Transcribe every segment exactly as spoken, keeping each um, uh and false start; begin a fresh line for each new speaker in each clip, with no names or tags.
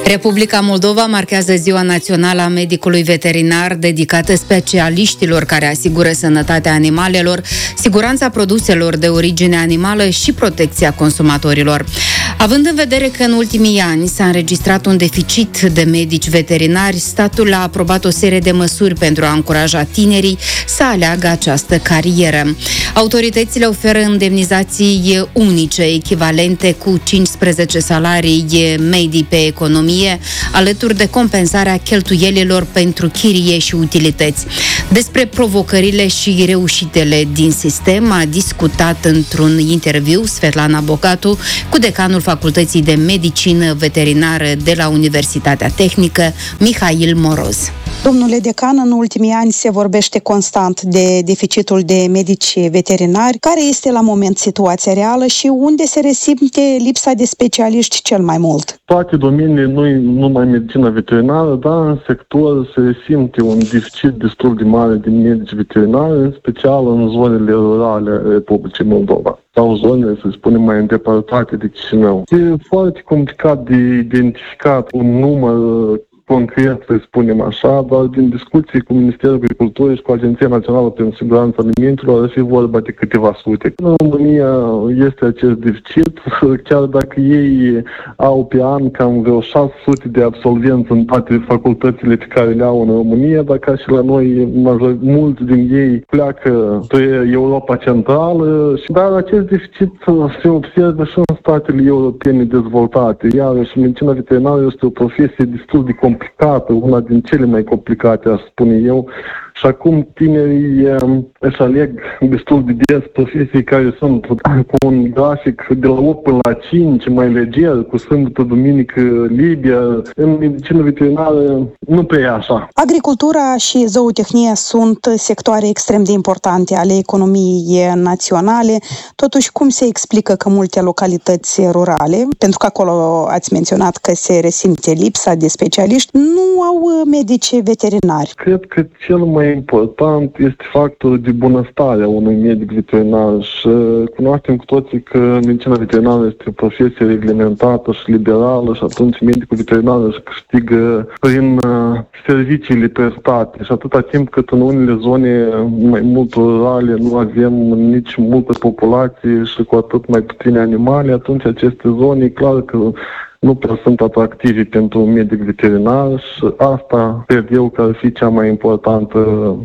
Republica Moldova marchează Ziua Națională a Medicului Veterinar, dedicată specialiștilor care asigură sănătatea animalelor, siguranța produselor de origine animală și protecția consumatorilor. Având în vedere că în ultimii ani s-a înregistrat un deficit de medici veterinari, statul a aprobat o serie de măsuri pentru a încuraja tinerii să aleagă această carieră. Autoritățile oferă indemnizații unice, echivalente cu cincisprezece salarii medii pe economie, alături de compensarea cheltuielilor pentru chirie și utilități. Despre provocările și reușitele din sistem a discutat într-un interviu Svetlana Bocatu cu decanul Facultății de Medicină Veterinară de la Universitatea Tehnică, Mihail Moroz.
Domnule decan, în ultimii ani se vorbește constant de deficitul de medici veterinari. Care este la moment situația reală și unde se resimte lipsa de specialiști cel mai mult?
Toate domeniile, nu numai medicina veterinară, dar în sector se resimte un deficit destul de mare de medici veterinari, în special în zonele rurale ale Republicii Moldova sau zonele, să spunem, mai îndepărtate de Chișinău. E foarte complicat de identificat un număr concret, să spunem așa, dar din discuții cu Ministerul Agriculturii și cu Agenția Națională pentru Siguranța Alimentelor ar fi vorba de câteva sute. În România este acest deficit, chiar dacă ei au pe an cam vreo șase sute de absolvenți în toate facultățile pe care le au în România, dar ca și la noi, major, mulți din ei pleacă spre Europa Centrală, dar acest deficit se observă și în statele europene dezvoltate. Iarăși, medicina veterinară este o profesie destul de complicată, una din cele mai complicate, aș spune eu, și acum tinerii își aleg destul de des profesii care sunt cu un grafic de la opt până la cinci, mai leger, cu sâmbătă, duminică, liber. În medicină veterinară nu prea e așa.
Agricultura și zootehnia sunt sectoare extrem de importante ale economiei naționale. Totuși, cum se explică că multe localități rurale, pentru că acolo ați menționat că se resimte lipsa de specialiști, nu au medici veterinari?
Cred că cel mai important este factorul de bunăstare a unui medic veterinar și cunoaștem cu toții că medicina veterinară este o profesie reglementată și liberală și atunci medicul veterinar își câștigă prin serviciile prestate și atâta timp cât în unele zone mai mult rurale nu avem nici multă populație și cu atât mai puține animale, atunci aceste zone, clar că nu prea sunt atractive pentru un medic veterinar și asta cred eu că ar fi cea mai importantă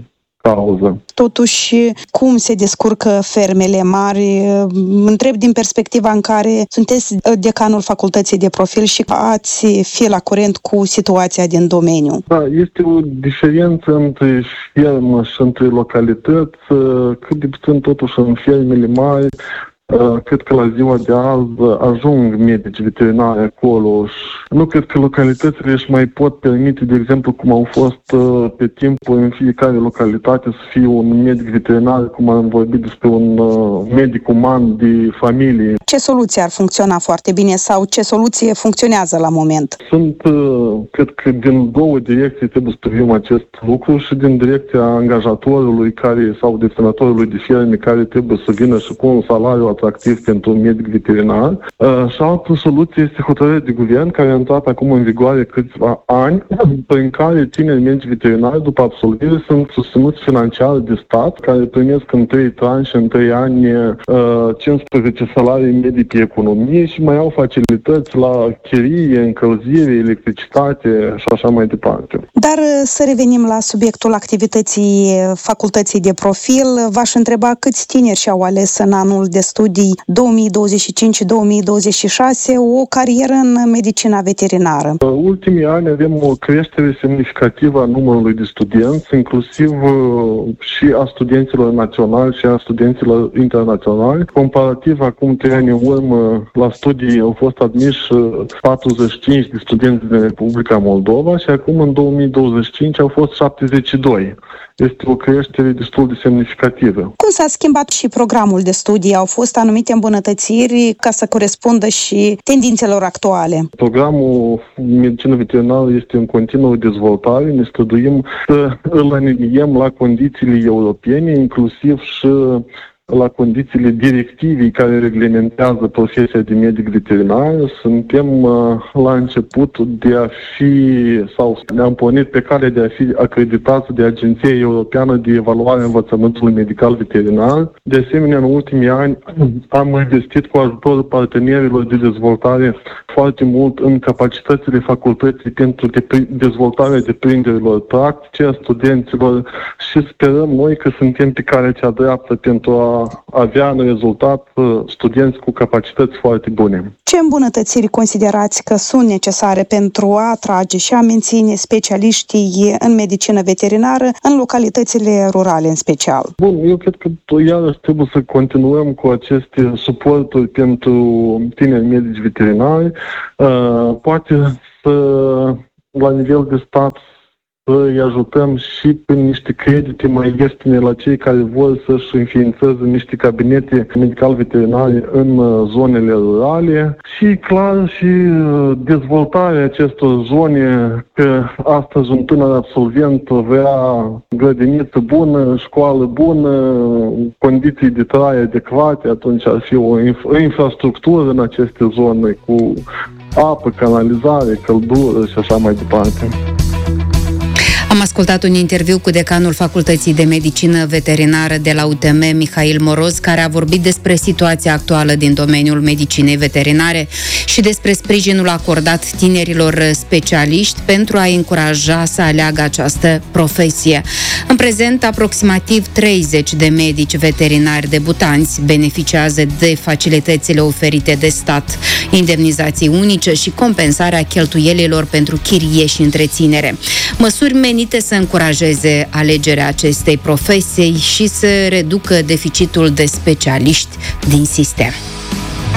cauză.
Totuși, cum se descurcă fermele mari? Întreb din perspectiva în care sunteți decanul facultății de profil și ați fi la curent cu situația din domeniu.
Da, este o diferență între fermă și între localități, cât de puțin totuși în fermele mari. Cred că la ziua de azi ajung medici veterinari acolo și nu cred că localitățile își mai pot permite, de exemplu, cum au fost pe timpul în fiecare localitate să fie un medic veterinar, cum am vorbit despre un medic uman de familie.
Ce soluție ar funcționa foarte bine sau ce soluție funcționează la moment?
Sunt, cred că din două direcții trebuie să privim acest lucru și din direcția angajatorului care sau deținătorului de ferme care trebuie să vină și cu un salariu atractiv pentru un medic veterinar. Uh, și altă soluție este hotărârea de guvern care a intrat acum în vigoare câțiva ani, prin care tineri medici veterinari după absolvire sunt susținuți financiar de stat, care primesc în trei tranșe, în trei ani, uh, cincisprezece salarii medii pe economie și mai au facilități la chirie, încălzire, electricitate și așa mai departe.
Dar să revenim la subiectul activității facultății de profil, v-aș întreba câți tineri și-au ales în anul de studii două mii douăzeci și cinci două mii douăzeci și șase o carieră în medicina veterinară.
În ultimii ani avem o creștere semnificativă a numărului de studenți, inclusiv și a studenților naționali și a studenților internaționali. Comparativ, acum trei ani în urmă, la studii au fost admiși patruzeci și cinci de studenți din Republica Moldova și acum în două mii douăzeci și cinci au fost șaptezeci și doi. Este o creștere destul de semnificativă.
Cum s-a schimbat și programul de studii? Au fost anumite îmbunătățiri ca să corespundă și tendințelor actuale?
Programul medicină veterinară este în continuă dezvoltare. Ne străduim să îl aliniem la condițiile europene, inclusiv și la condițiile directivii care reglementează profesia de medic veterinar. Suntem la început de a fi, sau ne-am pornit pe cale de a fi acreditați de Agenția Europeană de Evaluare a Învățământului Medical Veterinar. De asemenea, în ultimii ani am investit cu ajutorul partenerilor de dezvoltare foarte mult în capacitățile facultății pentru dezvoltarea deprinderilor practice a studenților și sperăm noi că suntem pe calea cea dreaptă pentru a avea în rezultat studenți cu capacități foarte bune.
Ce îmbunătățiri considerați că sunt necesare pentru a atrage și a menține specialiștii în medicină veterinară în localitățile rurale în special?
Bun, eu cred că iarăși trebuie să continuăm cu aceste suporturi pentru tineri medici veterinari. Uh, poate să, la nivel de stat, să îi ajutăm și prin niște credite mai ieftine la cei care vor să-și înființeze niște cabinete medical-veterinare în zonele rurale și, clar, și dezvoltarea acestor zone, că astăzi un tânăr absolvent vrea grădiniță bună, școală bună, condiții de trai adecvate, atunci ar fi o inf- infrastructură în aceste zone cu apă, canalizare, căldură și așa mai departe.
Am ascultat un interviu cu decanul Facultății de Medicină Veterinară de la U T M, Mihail Moroz, care a vorbit despre situația actuală din domeniul medicinei veterinare și despre sprijinul acordat tinerilor specialiști pentru a încuraja să aleagă această profesie. În prezent, aproximativ treizeci de medici veterinari debutanți beneficiază de facilitățile oferite de stat, indemnizații unice și compensarea cheltuielilor pentru chirie și întreținere. Măsuri menite să încurajeze alegerea acestei profesii și să reducă deficitul de specialiști din sistem.